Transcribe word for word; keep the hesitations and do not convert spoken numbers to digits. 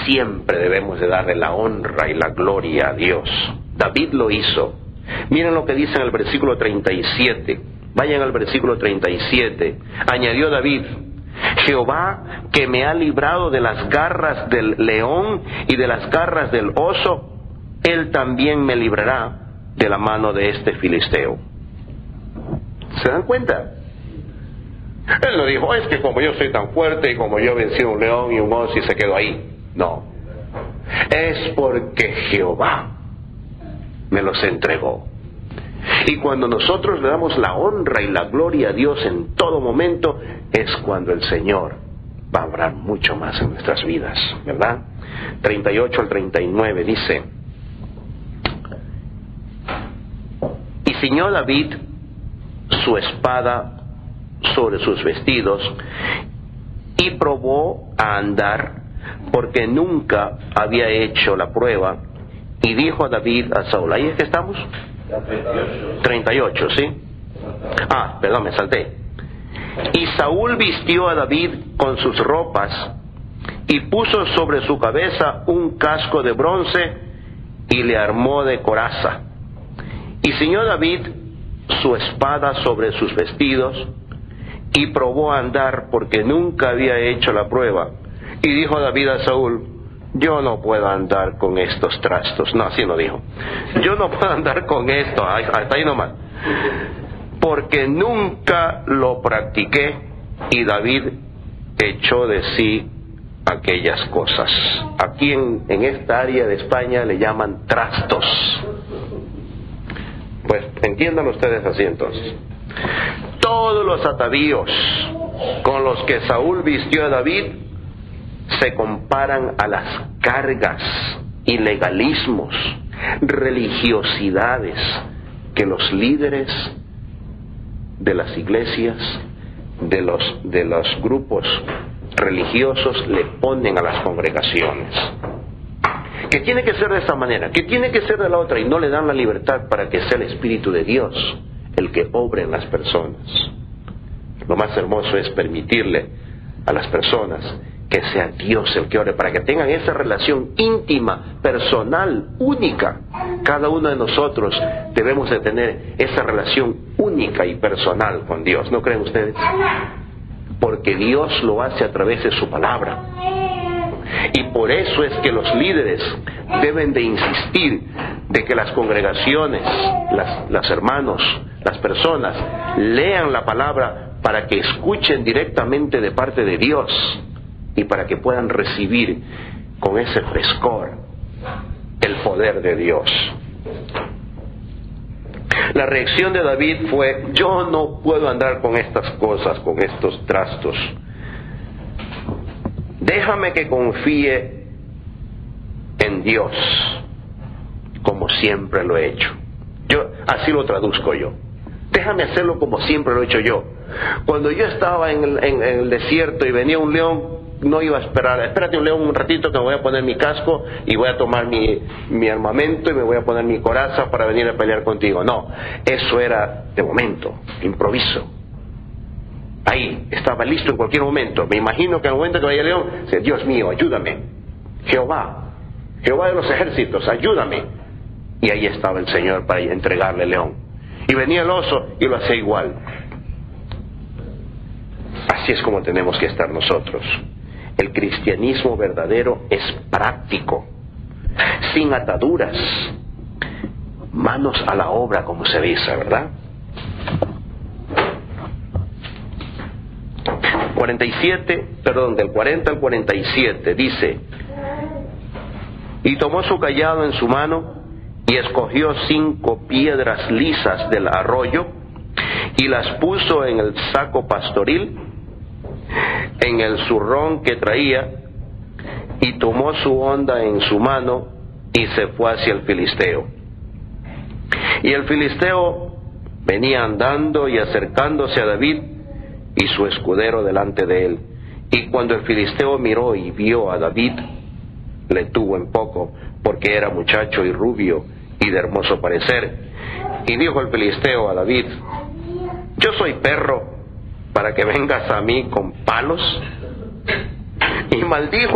siempre debemos de darle la honra y la gloria a Dios. David lo hizo. Miren lo que dice en el versículo treinta y siete. Vayan al versículo treinta y siete. Añadió David: Jehová, que me ha librado de las garras del león y de las garras del oso, Él también me librará de la mano de este filisteo. ¿Se dan cuenta? Él no dijo, es que como yo soy tan fuerte y como yo vencí a un león y un oso y se quedó ahí. No. Es porque Jehová me los entregó. Y cuando nosotros le damos la honra y la gloria a Dios en todo momento, es cuando el Señor va a obrar mucho más en nuestras vidas, ¿verdad? treinta y ocho al treinta y nueve dice: Y ciñó David su espada sobre sus vestidos y probó a andar, porque nunca había hecho la prueba. Y dijo a David a Saúl, ¿ahí es que estamos? treinta y ocho, ¿sí? Ah, perdón, me salté. Y Saúl vistió a David con sus ropas y puso sobre su cabeza un casco de bronce y le armó de coraza. Y ciñó David su espada sobre sus vestidos y probó a andar, porque nunca había hecho la prueba. Y dijo David a Saúl, yo no puedo andar con estos trastos. No, así no dijo. Yo no puedo andar con esto, hasta ahí nomás. Porque nunca lo practiqué. Y David echó de sí aquellas cosas. Aquí en, en esta área de España le llaman trastos. Pues entiendan ustedes así entonces. Todos los atavíos con los que Saúl vistió a David se comparan a las cargas y legalismos, religiosidades que los líderes de las iglesias, de los, de los grupos religiosos le ponen a las congregaciones. Que tiene que ser de esta manera, que tiene que ser de la otra, y no le dan la libertad para que sea el Espíritu de Dios el que obre en las personas. Lo más hermoso es permitirle a las personas que sea Dios el que ore, para que tengan esa relación íntima, personal, única. Cada uno de nosotros debemos de tener esa relación única y personal con Dios, ¿no creen ustedes? Porque Dios lo hace a través de su palabra. Y por eso es que los líderes deben de insistir de que las congregaciones, las, las hermanos, las personas, lean la palabra para que escuchen directamente de parte de Dios y para que puedan recibir con ese frescor el poder de Dios. La reacción de David fue, yo no puedo andar con estas cosas, con estos trastos. Déjame que confíe en Dios, como siempre lo he hecho. Yo así lo traduzco yo. Déjame hacerlo como siempre lo he hecho yo. Cuando yo estaba en el, en, en el desierto y venía un león, no iba a esperar, espérate un león un ratito que me voy a poner mi casco y voy a tomar mi, mi armamento y me voy a poner mi coraza para venir a pelear contigo. No, eso era de momento, improviso. Ahí, estaba listo en cualquier momento. Me imagino que al momento que vaya el león, dice, Dios mío, ayúdame. Jehová, Jehová de los ejércitos, ayúdame. Y ahí estaba el Señor para entregarle el león. Y venía el oso y lo hacía igual. Así es como tenemos que estar nosotros. El cristianismo verdadero es práctico, sin ataduras, manos a la obra, como se dice, ¿verdad? cuarenta y siete, perdón, del cuarenta al cuarenta y siete, dice, y tomó su cayado en su mano y escogió cinco piedras lisas del arroyo y las puso en el saco pastoril, en el zurrón que traía, y tomó su honda en su mano y se fue hacia el filisteo. Y el filisteo venía andando y acercándose a David y su escudero delante de él. Y cuando el filisteo miró y vio a David, le tuvo en poco, porque era muchacho y rubio y de hermoso parecer. Y dijo el filisteo a David, yo soy perro para que vengas a mí con palos. Y maldijo